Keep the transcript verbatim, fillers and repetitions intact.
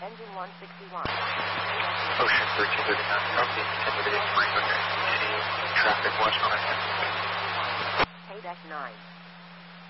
engine one sixty-one. Ocean thirteen thirty-nine, copy, ten thirty-eight, okay. Traffic watch on it. K-nine.